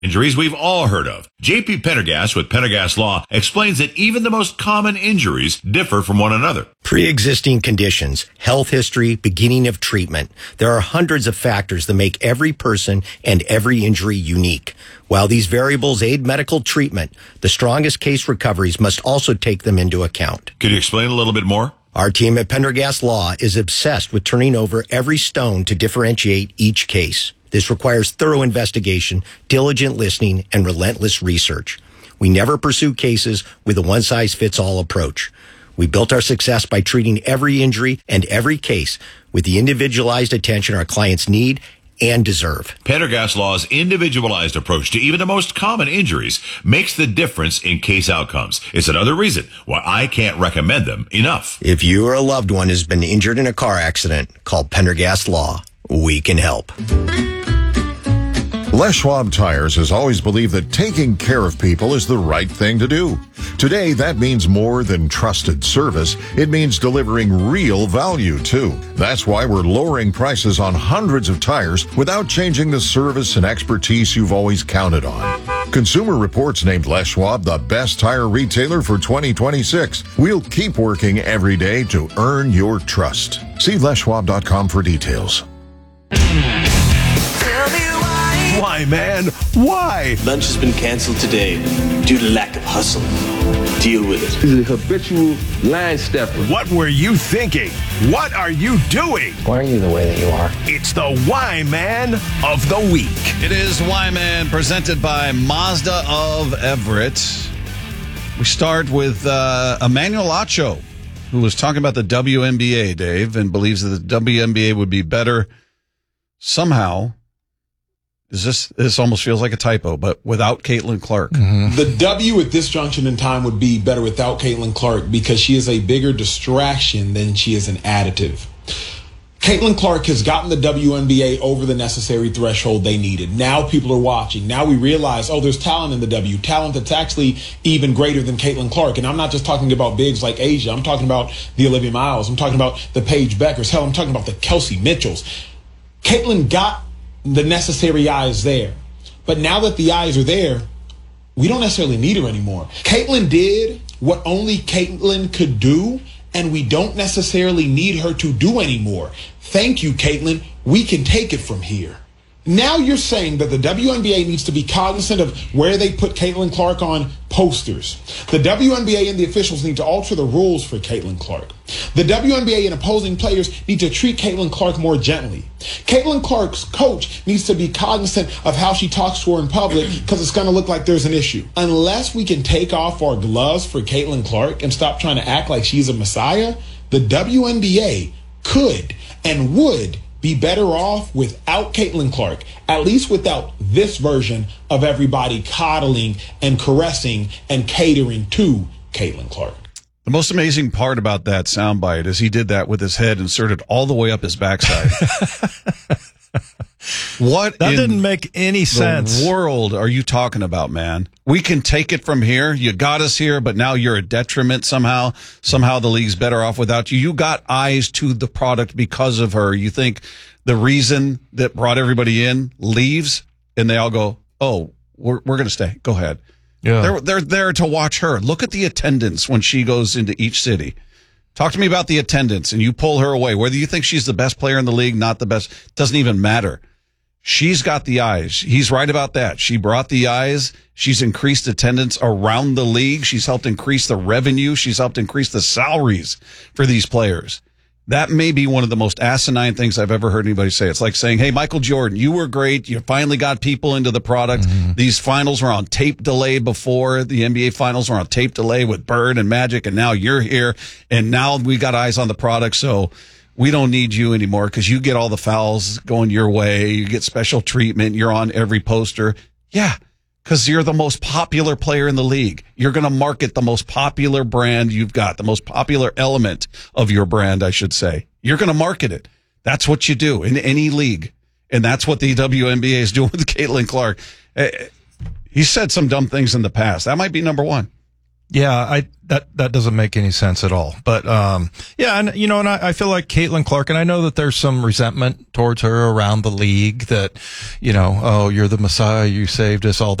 Injuries we've all heard of. J.P. Pendergast with Pendergast Law explains that even the most common injuries differ from one another. Pre-existing conditions, health history, beginning of treatment. There are hundreds of factors that make every person and every injury unique. While these variables aid medical treatment, the strongest case recoveries must also take them into account. Could you explain a little bit more? Our team at Pendergast Law is obsessed with turning over every stone to differentiate each case. This requires thorough investigation, diligent listening, and relentless research. We never pursue cases with a one-size-fits-all approach. We built our success by treating every injury and every case with the individualized attention our clients need and deserve. Pendergast Law's individualized approach to even the most common injuries makes the difference in case outcomes. It's another reason why I can't recommend them enough. If you or a loved one has been injured in a car accident, call Pendergast Law. We can help. Les Schwab Tires has always believed that taking care of people is the right thing to do. Today, that means more than trusted service. It means delivering real value, too. That's why we're lowering prices on hundreds of tires without changing the service and expertise you've always counted on. Consumer Reports named Les Schwab the best tire retailer for 2026. We'll keep working every day to earn your trust. See leschwab.com for details. Why, man? Why? Lunch has been canceled today due to lack of hustle. Deal with it. He's a habitual line stepper. What were you thinking? What are you doing? Why are you the way that you are? It's the Why Man of the Week. It is Why Man, presented by Mazda of Everett. We start with Emmanuel Acho, who was talking about the WNBA, Dave, and believes that the WNBA would be better somehow. This almost feels like a typo, but without Caitlin Clark. Mm-hmm. The W at this junction in time would be better without Caitlin Clark because she is a bigger distraction than she is an additive. Caitlin Clark has gotten the WNBA over the necessary threshold they needed. Now people are watching. Now we realize, there's talent in the W. Talent that's actually even greater than Caitlin Clark. And I'm not just talking about bigs like Asia. I'm talking about the Olivia Miles. I'm talking about the Paige Beckers. Hell, I'm talking about the Kelsey Mitchells. Caitlin got the necessary eyes there. But now that the eyes are there, we don't necessarily need her anymore. Caitlin did what only Caitlin could do, and we don't necessarily need her to do anymore. Thank you, Caitlin. We can take it from here. Now you're saying that the WNBA needs to be cognizant of where they put Caitlin Clark on posters. The WNBA and the officials need to alter the rules for Caitlin Clark. The WNBA and opposing players need to treat Caitlin Clark more gently. Caitlin Clark's coach needs to be cognizant of how she talks to her in public because it's going to look like there's an issue. Unless we can take off our gloves for Caitlin Clark and stop trying to act like she's a messiah, the WNBA could and would be better off without Caitlin Clark, at least without this version of everybody coddling and caressing and catering to Caitlin Clark. The most amazing part about that soundbite is he did that with his head inserted all the way up his backside. What that didn't make any sense. The world are you talking about, man? We can take it from here. You got us here, but now you're a detriment somehow. Somehow the league's better off without you. You got eyes to the product because of her. You think the reason that brought everybody in leaves, and they all go, "Oh, we're going to stay. Go ahead." Yeah, they're there to watch her. Look at the attendance when she goes into each city. Talk to me about the attendance, and you pull her away. Whether you think she's the best player in the league, not the best, doesn't even matter. She's got the eyes. He's right about that. She brought the eyes. She's increased attendance around the league. She's helped increase the revenue. She's helped increase the salaries for these players. That may be one of the most asinine things I've ever heard anybody say. It's like saying, hey, Michael Jordan, you were great. You finally got people into the product. Mm-hmm. These finals were on tape delay before. The NBA finals were on tape delay with Bird and Magic, and now you're here, and now we got eyes on the product, so we don't need you anymore because you get all the fouls going your way. You get special treatment. You're on every poster. Yeah, because you're the most popular player in the league. You're going to market the most popular brand you've got, the most popular element of your brand, I should say. You're going to market it. That's what you do in any league. And that's what the WNBA is doing with Caitlin Clark. He said some dumb things in the past. That might be number one. Yeah, that doesn't make any sense at all. But yeah, and and I feel like Caitlin Clark, and I know that there's some resentment towards her around the league that, oh, you're the Messiah, you saved us, all